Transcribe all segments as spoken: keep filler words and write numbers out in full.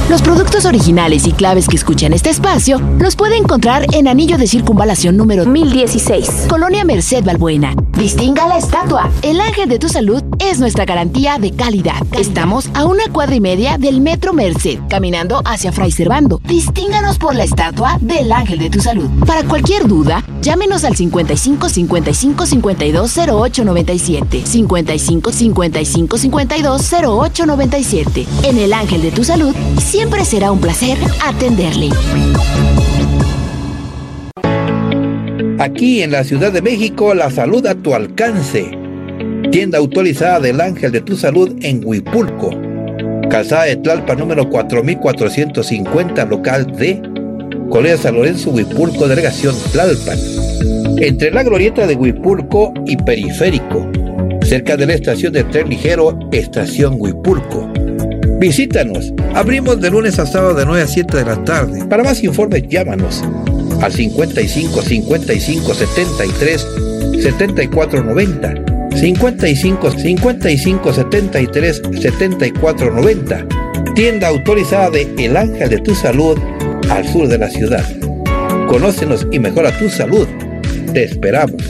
Los productos originales y claves que escuchan este espacio los puede encontrar en Anillo de Circunvalación número mil dieciséis, Colonia Merced Balbuena. Distinga la estatua. El Ángel de tu Salud es nuestra garantía de calidad. Estamos a una cuadra y media del Metro Merced, caminando hacia Fray Servando. Distínganos por la estatua del Ángel de tu Salud. Para cualquier duda, llámenos al cincuenta y cinco cincuenta y cinco cincuenta y dos cero ocho noventa y siete, cincuenta y cinco cincuenta y cinco cincuenta y dos cero ocho noventa y siete. En el Ángel de tu Salud, siempre será un placer atenderle. Aquí en la Ciudad de México, la salud a tu alcance. Tienda autorizada del Ángel de tu Salud en Huipulco. Calzada de Tlalpan número cuatro mil cuatrocientos cincuenta, local D. Colonia San Lorenzo, Huipulco, delegación Tlalpan. Entre la glorieta de Huipulco y Periférico. Cerca de la estación de tren ligero, Estación Huipulco. Visítanos. Abrimos de lunes a sábado de nueve a siete de la tarde. Para más informes, llámanos al cincuenta y cinco cincuenta y cinco setenta y tres setenta y cuatro noventa, cincuenta y cinco cincuenta y cinco setenta y tres setenta y cuatro noventa. Tienda autorizada de El Ángel de tu Salud al sur de la ciudad. Conócenos y mejora tu salud. Te esperamos.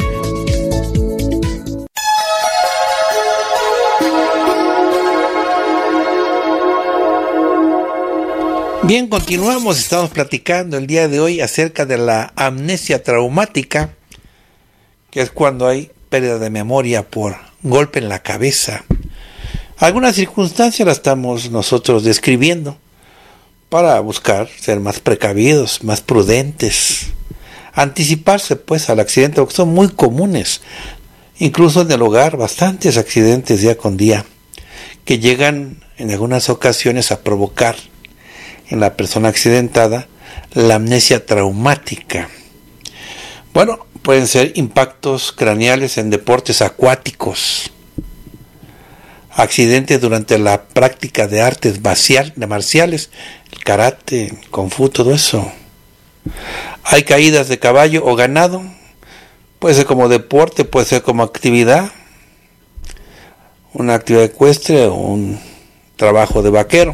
Bien, continuamos, estamos platicando el día de hoy acerca de la amnesia traumática, que es cuando hay pérdida de memoria por golpe en la cabeza. Algunas circunstancias las estamos nosotros describiendo para buscar ser más precavidos, más prudentes, anticiparse pues al accidente, porque son muy comunes, incluso en el hogar, bastantes accidentes día con día, que llegan en algunas ocasiones a provocar en la persona accidentada la amnesia traumática. Bueno, pueden ser impactos craneales en deportes acuáticos, accidentes durante la práctica de artes marciales, el karate, el kung fu, todo eso. Hay caídas de caballo o ganado, puede ser como deporte, puede ser como actividad, una actividad ecuestre o un trabajo de vaquero.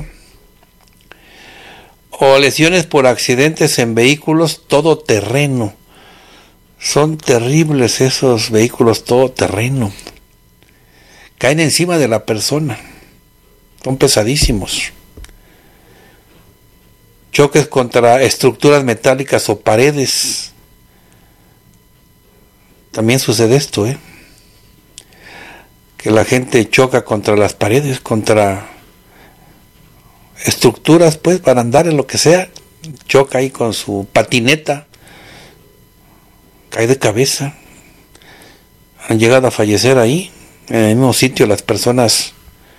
O lesiones por accidentes en vehículos todoterreno. Son terribles esos vehículos todoterreno. Caen encima de la persona. Son pesadísimos. Choques contra estructuras metálicas o paredes. También sucede esto, ¿eh? Que la gente choca contra las paredes, contra estructuras, pues, para andar en lo que sea, choca ahí con su patineta, cae de cabeza. Han llegado a fallecer ahí, en el mismo sitio, las personas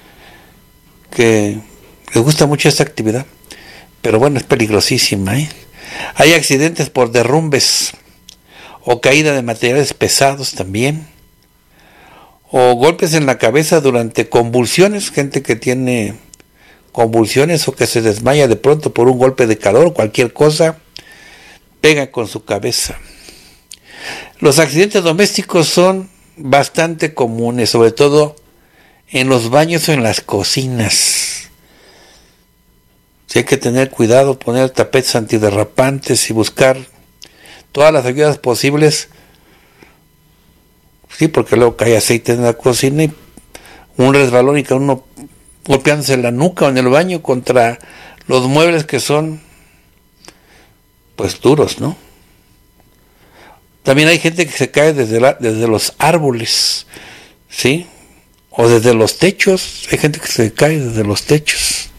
que les gusta mucho esta actividad, pero bueno, es peligrosísima, ¿eh? Hay accidentes por derrumbes o caída de materiales pesados también, o golpes en la cabeza durante convulsiones, gente que tiene convulsiones o que se desmaya de pronto por un golpe de calor, cualquier cosa, pega con su cabeza. Los accidentes domésticos son bastante comunes, sobre todo en los baños o en las cocinas. Sí, hay que tener cuidado, poner tapetes antiderrapantes y buscar todas las ayudas posibles. Sí, porque luego cae aceite en la cocina y un resbalón y que uno golpeándose en la nuca o en el baño contra los muebles que son pues duros, ¿no? También hay gente que se cae desde, la, desde los árboles, ¿sí? O desde los techos. Hay gente que se cae desde los techos.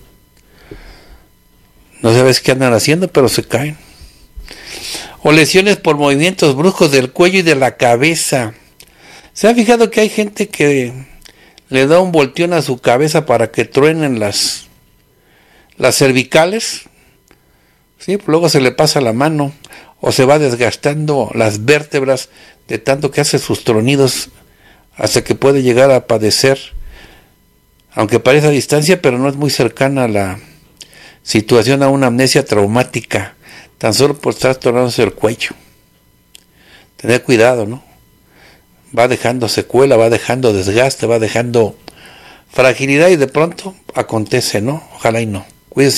No sabes qué andan haciendo, pero se caen. O lesiones por movimientos bruscos del cuello y de la cabeza. ¿Se ha fijado que hay gente que le da un volteón a su cabeza para que truenen las, las cervicales? Sí, pues luego se le pasa la mano o se va desgastando las vértebras de tanto que hace sus tronidos hasta que puede llegar a padecer, aunque parece a distancia, pero no es muy cercana a la situación, a una amnesia traumática, tan solo por estar tronándose el cuello. Tener cuidado, ¿no? Va dejando secuela, va dejando desgaste, va dejando fragilidad y de pronto acontece, ¿no? Ojalá y no.